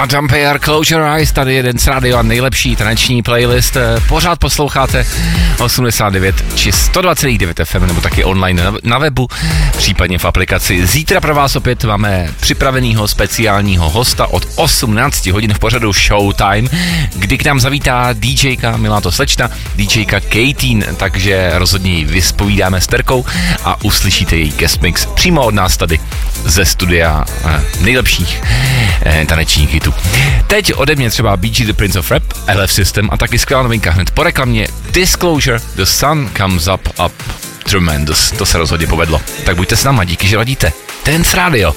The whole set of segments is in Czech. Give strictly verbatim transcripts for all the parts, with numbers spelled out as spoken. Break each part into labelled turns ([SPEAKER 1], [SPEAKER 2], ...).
[SPEAKER 1] Adam Payer, Close Your Eyes, tady jeden z rádio a nejlepší taneční playlist. Pořád posloucháte osmdesát devět či sto dva celá devět F M nebo taky online na, na webu, případně v aplikaci. Zítra pro vás opět máme připravenýho speciálního hosta od osmnáct hodin v pořadu Showtime, kdy k nám zavítá DJka, milá to slečna, DJka Kateen, takže rozhodně ji vyspovídáme s Terkou a uslyšíte její guest mix přímo od nás tady ze studia eh, nejlepších eh, tanečních hitů. Teď ode mě třeba B G The Prince of Rap, L F System a taky skvělá novinka hned po reklamě Disclosure, The Sun Comes Up Up. Tremendous, to se rozhodně povedlo. Tak buďte s náma, díky, že ladíte. Dance Radio.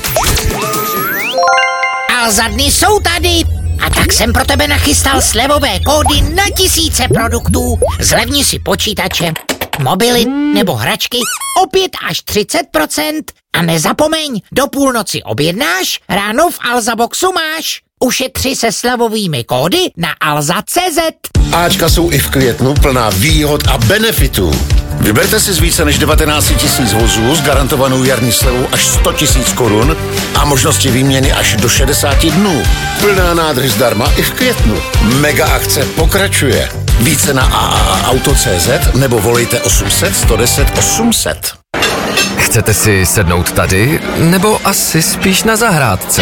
[SPEAKER 2] A za dny jsou tady. A tak jsem pro tebe nachystal slevové kódy na tisíce produktů. Zlevni si počítače, mobily nebo hračky o pět až třicet procent. A nezapomeň, do půlnoci objednáš, ráno v Alza Boxu máš. Ušetři se slevovými kódy na alza tečka cé zet.
[SPEAKER 3] Ačka jsou i v květnu plná výhod a benefitů. Vyberte si z více než devatenáct tisíc vozů s garantovanou jarní slevou až sto tisíc korun a možnosti výměny až do šedesát dnů. Plná nádrž zdarma i v květnu. Mega akce pokračuje. Více na a a a auto tečka cé zet nebo volejte osm set sto deset osm set.
[SPEAKER 4] Chcete si sednout tady, nebo asi spíš na zahrádce?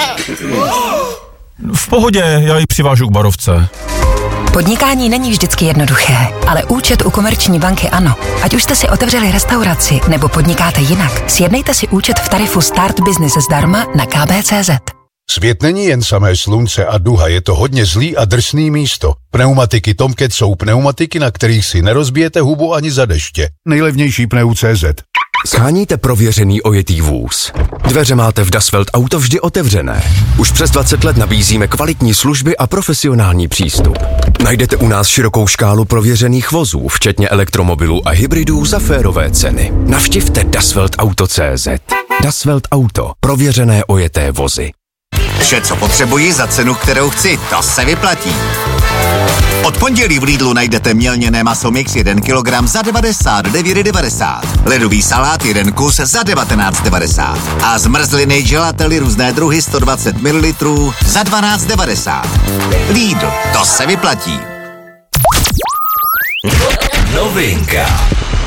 [SPEAKER 5] V pohodě, já ji přivážu k barovce.
[SPEAKER 6] Podnikání není vždycky jednoduché, ale účet u Komerční banky ano. Ať už jste si otevřeli restauraci nebo podnikáte jinak, sjednejte si účet v tarifu Start Business zdarma na k b tečka cé zet.
[SPEAKER 7] Svět není jen samé slunce a duha, je to hodně zlý a drsný místo. Pneumatiky Tomcat jsou pneumatiky, na kterých si nerozbijete hubu ani za deště. Nejlevnější pneu tečka cé zet.
[SPEAKER 4] Sháníte prověřený ojetý vůz. Dveře máte v Das Welt Auto vždy otevřené. Už přes dvacet let nabízíme kvalitní služby a profesionální přístup. Najdete u nás širokou škálu prověřených vozů, včetně elektromobilů a hybridů za férové ceny. Navštivte Das Welt Auto tečka cé zet. Das Welt Auto. Prověřené ojeté vozy.
[SPEAKER 8] Vše, co potřebuji za cenu, kterou chci, to se vyplatí. Od pondělí v Lidlu najdete mělněné maso mix jeden kilogram za devadesát devět devadesát. Ledový salát jeden kus za devatenáct devadesát. A zmrzliny gelately různé druhy sto dvacet mililitrů za dvanáct devadesát. Lidl, to se vyplatí.
[SPEAKER 1] Novinka.